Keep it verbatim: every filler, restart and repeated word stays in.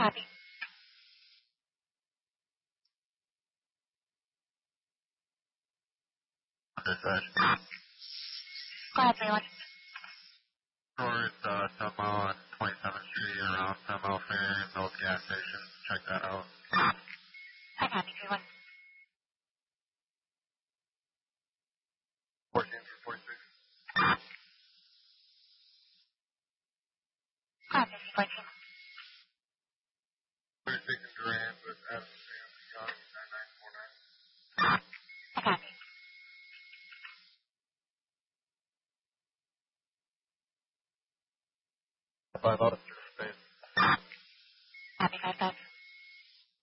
Copy. Dispatch. Go ahead, three one. Towards uh, Semo on twenty-seventh Street around Semo Ferry and Mills gas station. Check that out. I copy, three one. fourteen through forty-six. Copy, three fourteen. thirty-six in Durant with Adam Sam Young nine nine four nine. I copy. Five out.